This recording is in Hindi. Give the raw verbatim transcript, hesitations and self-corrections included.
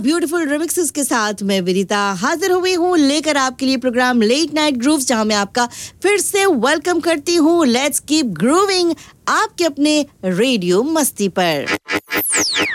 ब्यूटीफुल रिमिक्सेस के साथ मैं विनीता हाजिर हुई हूँ लेकर आपके लिए प्रोग्राम लेट नाइट ग्रूव्स, जहां मैं आपका फिर से वेलकम करती हूँ। लेट्स कीप ग्रूविंग आपके अपने रेडियो मस्ती पर।